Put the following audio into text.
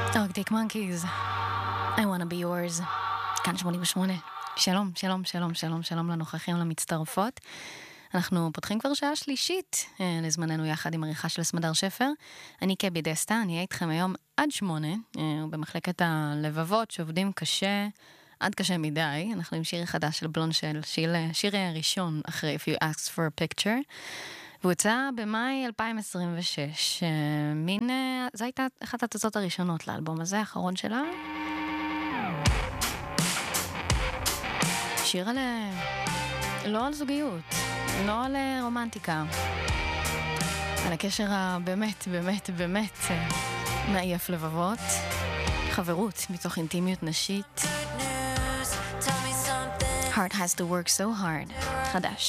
Arctic Monkeys, I wanna be yours. כאן 88. שלום, שלום, שלום, שלום, שלום לנוכחים, למצטרפות. אנחנו פותחים כבר שעה שלישית לזמננו יחד עם עריכה של סמדר שפר. אני קבי דסטה, אני אהיה איתכם היום עד 8, במחלקת הלבבות שעובדים קשה, עד קשה מדי. אנחנו עם שיר חדש של בלונשל, שיר ראשון אחרי If You Ask for a Picture. והוא יצא במאי 2026. זו הייתה אחת התוצאות הראשונות לאלבום הזה, האחרון שלה. שיר לא על זוגיות, לא על רומנטיקה, על הקשר הבאמת, באמת, באמת מעייף לבבות, חברות מתוך אינטימיות נשית. Heart has to work so hard. חדש.